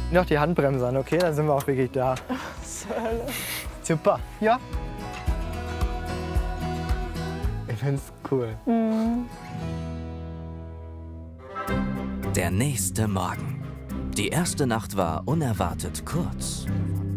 Noch die Handbremse an, okay? Dann sind wir auch wirklich da. Zur Hölle. Super, ja. Ich find's cool. Der nächste Morgen. Die erste Nacht war unerwartet kurz.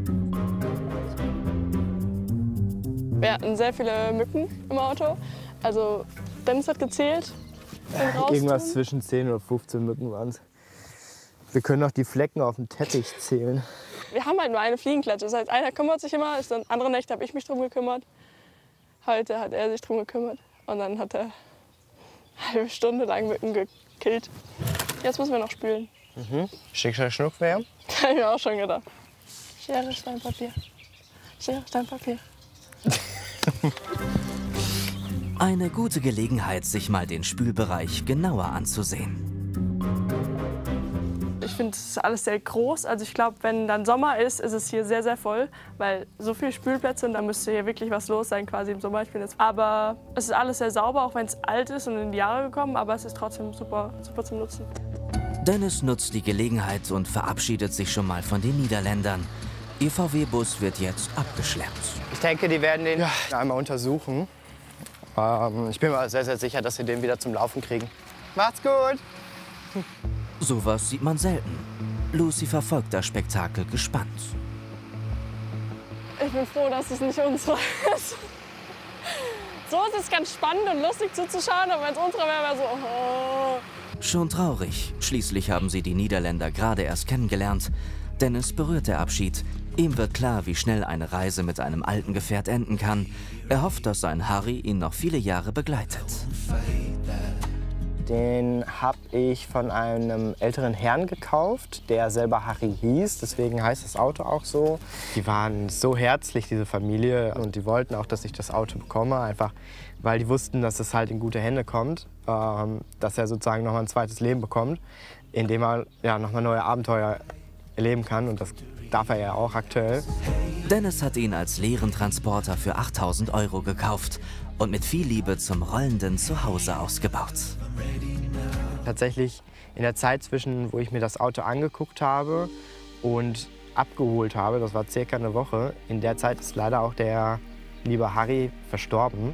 Wir hatten sehr viele Mücken im Auto. Also Dennis hat gezählt. Irgendwas zwischen 10 oder 15 Mücken waren es. Wir können auch die Flecken auf dem Teppich zählen. Wir haben halt nur eine Fliegenklatsche. Das heißt, einer kümmert sich immer, ist dann andere Nächte habe ich mich drum gekümmert. Heute hat er sich drum gekümmert. Und dann hat er eine halbe Stunde lang Mücken gekillt. Jetzt müssen wir noch spülen. Schick, schnack, schnuck, wer? Hab ich mir auch schon gedacht. Schere, Stein, Papier. Schere, Stein, Papier. Eine gute Gelegenheit, sich mal den Spülbereich genauer anzusehen. Ich finde, es ist alles sehr groß. Also ich glaube, wenn dann Sommer ist, ist es hier sehr, sehr voll. Weil so viele Spülplätze und da müsste hier wirklich was los sein quasi im Sommer. Aber es ist alles sehr sauber, auch wenn es alt ist und in die Jahre gekommen. Aber es ist trotzdem super, super zum Nutzen. Dennis nutzt die Gelegenheit und verabschiedet sich schon mal von den Niederländern. Ihr VW-Bus wird jetzt abgeschleppt. Ich denke, die werden den einmal untersuchen. Ich bin mir sehr, sehr sicher, dass sie den wieder zum Laufen kriegen. Macht's gut! Sowas sieht man selten. Lucy verfolgt das Spektakel gespannt. Ich bin froh, dass es nicht unsere ist. So ist es ganz spannend und lustig zuzuschauen, aber wenn es unsere wäre, wäre so... Oh. Schon traurig. Schließlich haben sie die Niederländer gerade erst kennengelernt. Dennis berührt der Abschied. Ihm wird klar, wie schnell eine Reise mit einem alten Gefährt enden kann. Er hofft, dass sein Harry ihn noch viele Jahre begleitet. Den habe ich von einem älteren Herrn gekauft, der selber Harry hieß. Deswegen heißt das Auto auch so. Die waren so herzlich, diese Familie. Und die wollten auch, dass ich das Auto bekomme. Einfach, weil die wussten, dass es halt in gute Hände kommt. Dass er sozusagen noch mal ein zweites Leben bekommt, in dem er ja, noch mal neue Abenteuer erleben kann. Und das darf er ja auch aktuell. Dennis hat ihn als leeren Transporter für 8.000 € gekauft und mit viel Liebe zum rollenden Zuhause ausgebaut. Tatsächlich in der Zeit zwischen, wo ich mir das Auto angeguckt habe und abgeholt habe, das war circa eine Woche, in der Zeit ist leider auch der liebe Harry verstorben.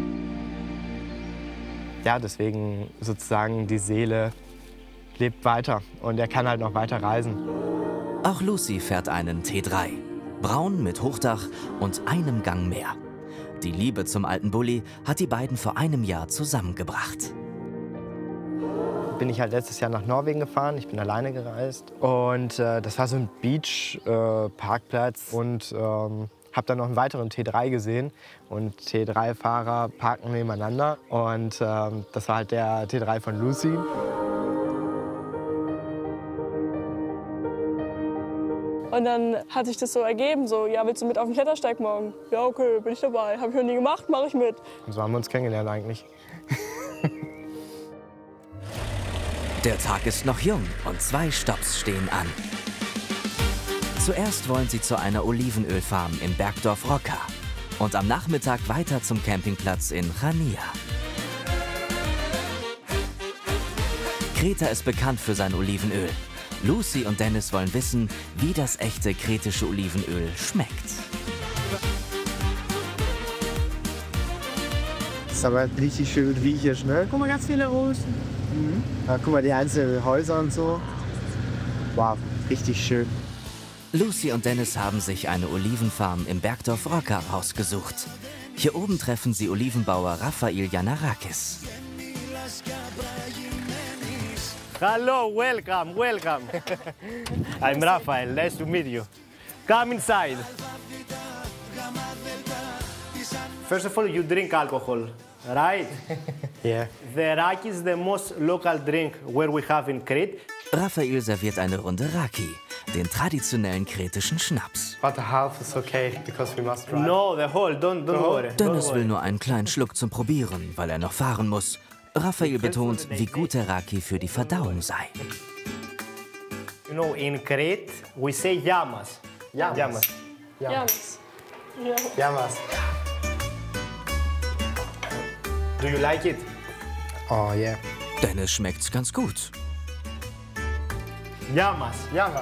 Ja, deswegen sozusagen die Seele lebt weiter und er kann halt noch weiter reisen. Auch Lucy fährt einen T3. Braun mit Hochdach und einem Gang mehr. Die Liebe zum alten Bulli hat die beiden vor einem Jahr zusammengebracht. Bin ich halt letztes Jahr nach Norwegen gefahren, ich bin alleine gereist. Und das war so ein Beach-Parkplatz und habe dann noch einen weiteren T3 gesehen. Und T3-Fahrer parken nebeneinander und das war halt der T3 von Lucy. Und dann hat sich das so ergeben, so, ja, willst du mit auf den Klettersteig morgen? Ja, okay, bin ich dabei. Habe ich noch nie gemacht, mache ich mit. Und so haben wir uns kennengelernt eigentlich. Der Tag ist noch jung und 2 Stopps stehen an. Zuerst wollen sie zu einer Olivenölfarm im Bergdorf Rocca und am Nachmittag weiter zum Campingplatz in Chania. Kreta ist bekannt für sein Olivenöl. Lucy und Dennis wollen wissen, wie das echte kretische Olivenöl schmeckt. Das ist aber richtig schön riechig, ne? Guck mal, ganz viele Rosen. Ja, guck mal, die einzelnen Häuser und so. Wow, richtig schön. Lucy und Dennis haben sich eine Olivenfarm im Bergdorf Rocca rausgesucht. Hier oben treffen sie Olivenbauer Raphael Janarakis. Hello, welcome, welcome. I'm Raphael, nice to meet you. Come inside. First of all, you drink alcohol, right? Yeah. The raki is the most local drink where we have in Crete. Raphael serviert eine Runde Raki, den traditionellen kretischen Schnaps. But the half is okay, because we must drive. No, the whole, don't worry. Dennis will nur einen kleinen Schluck zum Probieren, weil er noch fahren muss. Raphael betont, wie gut der Raki für die Verdauung sei. You know, in Crete, we say yamas. Yamas. Jamas. Ja. Yamas. Do you like it? Oh yeah. Dennis schmeckt's ganz gut. Yamas. Yamas.